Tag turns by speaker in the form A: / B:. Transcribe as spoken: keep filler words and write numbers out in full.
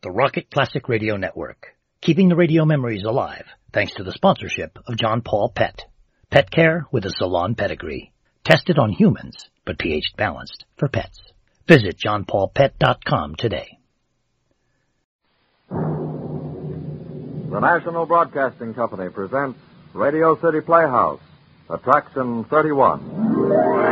A: the Rocket Classic Radio Network, keeping the radio memories alive thanks to the sponsorship of John Paul Pet. Pet care with a salon pedigree. Tested on humans, but pH balanced for pets. Visit john paul pet dot com today.
B: The National Broadcasting Company presents Radio City Playhouse, Attraction thirty-one.